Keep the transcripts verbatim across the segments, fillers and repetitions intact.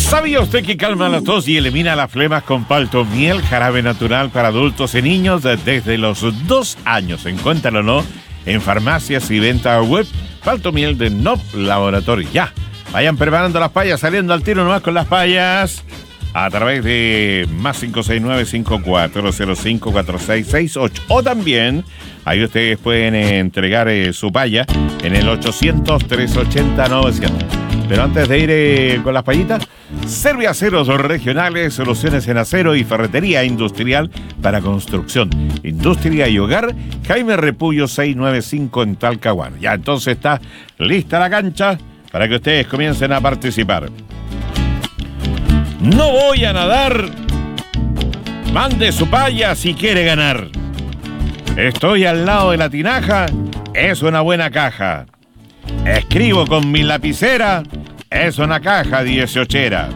¿Sabía usted que calma la tos y elimina las flemas con palto miel, jarabe natural para adultos y niños desde los dos años? Encuéntralo, ¿no? En farmacias y venta web. Palto miel de Nop Laboratorio. Ya, vayan preparando las payas, saliendo al tiro nomás con las payas. A través de más cinco seis nueve, cinco cuatro cero cinco, cuatro seis seis ocho. O también, ahí ustedes pueden eh, entregar eh, su paya en el ochocientos, trescientos ochenta, novecientos. Pero antes de ir eh, con las payitas, Serviaceros Regionales, soluciones en acero y ferretería industrial para construcción, industria y hogar. Jaime Repullo seiscientos noventa y cinco en Talcahuano. Ya entonces está lista la cancha para que ustedes comiencen a participar. No voy a nadar. Mande su paya si quiere ganar. Estoy al lado de la tinaja. Es una buena caja. Escribo con mi lapicera. Es una caja dieciochera.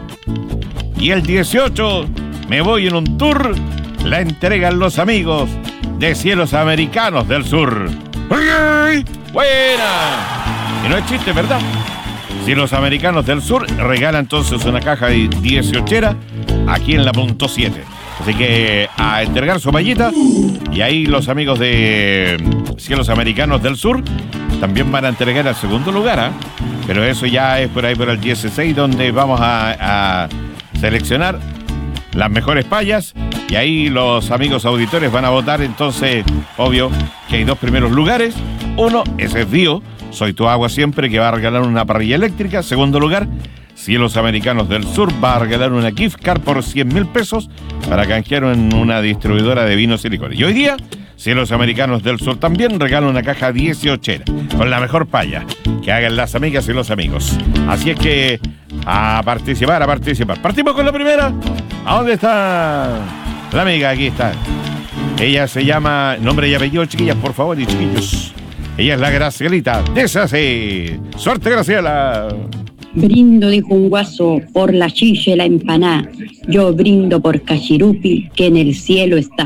Y el dieciocho me voy en un tour. La entregan los amigos de Cielos Americanos del Sur. ¡Ay! ¡Buena! Y no es chiste, ¿verdad? Cielos Americanos del Sur regala entonces una caja de dieciochera aquí en la punto siete. Así que a entregar su payita. Y ahí los amigos de Cielos Americanos del Sur también van a entregar el segundo lugar, ¿eh? Pero eso ya es por ahí por el dieciséis, donde vamos a, a seleccionar las mejores payas. Y ahí los amigos auditores van a votar. Entonces, obvio que hay dos primeros lugares. Uno, ese es Dio, Soy tu agua siempre, que va a regalar una parrilla eléctrica. Segundo lugar, Cielos Americanos del Sur va a regalar una gift card por cien mil pesos para canjear en una distribuidora de vinos y licores. Y hoy día, Cielos Americanos del Sur también regala una caja dieciochera con la mejor paya que hagan las amigas y los amigos. Así es que a participar, a participar. Partimos con la primera. ¿A dónde está la amiga? Aquí está. Ella se llama, nombre y apellido, chiquillas, por favor, y chiquillos. Ella es la Gracielita. Deshace. Suerte, Graciela. Brindo, dijo un guaso, por la chicha y la empaná. Yo brindo por Cachirupi, que en el cielo está.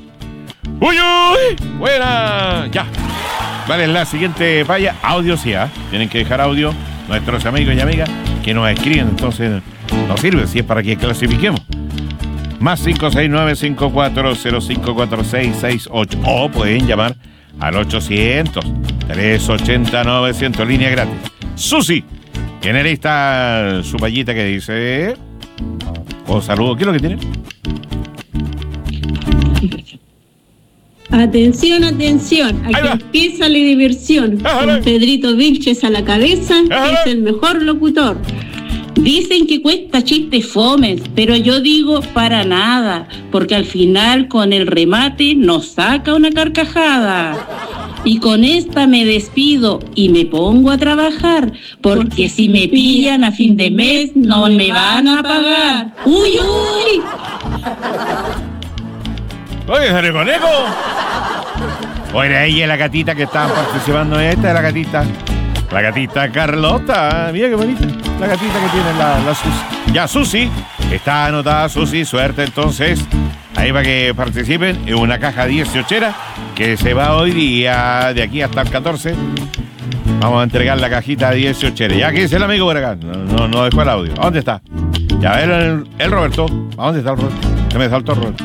¡Uy, uy! ¡Buena! Ya. ¿Cuál es la siguiente paya? Audio, sí, ¿eh? Tienen que dejar audio nuestros amigos y amigas que nos escriben, entonces nos sirve si es para que clasifiquemos. Más cinco seis nueve, cinco cuatro cero cinco, cuatro seis seis ocho. O pueden llamar al ochocientos, trescientos ochenta, novecientos, línea gratis. Susi, ¿tiene lista su payita que dice? O saludo, ¿qué es lo que tiene? Atención, atención, aquí empieza la diversión. Con Pedrito Vilches a la cabeza, que es el mejor locutor. Dicen que cuesta chistes fomes, pero yo digo para nada, porque al final con el remate nos saca una carcajada. Y con esta me despido y me pongo a trabajar, porque si me pillan a fin de mes no me van a pagar. ¡Uy, uy! Oye, Jare Conejo. Oye, ella es la gatita que estaban participando en esta, es la gatita. La gatita Carlota. Mira qué bonita. La gatita que tiene la, la Susi. Ya, Susi. Está anotada, Susi. Suerte, entonces. Ahí para que participen en una caja dieciochera que se va hoy día de aquí hasta el catorce. Vamos a entregar la cajita dieciochera. Ya, ¿qué dice el amigo por acá? No, no, no dejó el audio. ¿A dónde está? Ya, a ver, el, el Roberto. ¿A dónde está el Roberto? Se me saltó el Roberto.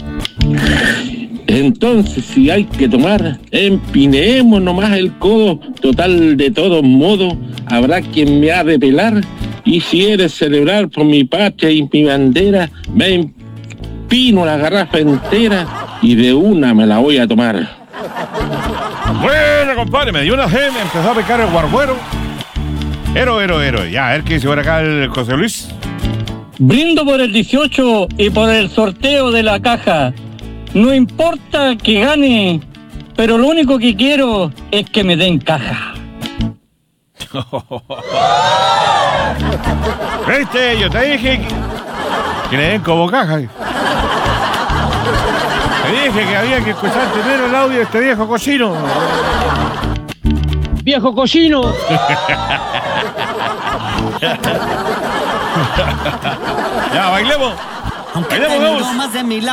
Entonces, si hay que tomar, empinemos nomás el codo. Total, de todos modos, habrá quien me ha de pelar. Y si he de celebrar por mi patria y mi bandera, me empino la garrafa entera y de una me la voy a tomar. Bueno, compadre, me dio una G, me empezó a picar el guarguero. Ero, ero, ero. Ya, a ver qué dice por acá el José Luis. Brindo por el dieciocho y por el sorteo de la caja. No importa que gane, pero lo único que quiero es que me den caja. ¿Viste? Yo te dije que, que le den como caja. Te dije que había que escuchar primero el audio de este viejo cochino. ¡Viejo cochino! Ya, bailemos. Bailemos, vamos.